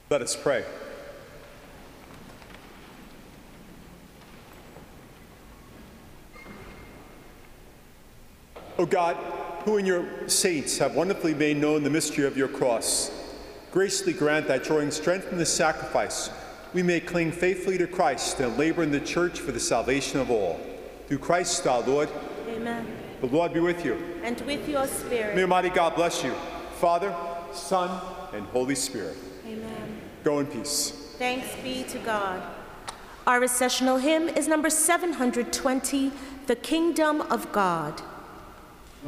Let us pray. O God, who in your saints have wonderfully made known the mystery of your cross, graciously grant that during strength from the sacrifice, we may cling faithfully to Christ and labor in the church for the salvation of all. Through Christ our Lord. Amen. The Lord be with you. And with your spirit. May Almighty God bless you, Father, Son, and Holy Spirit. Amen. Go in peace. Thanks be to God. Our recessional hymn is number 720, The Kingdom of God.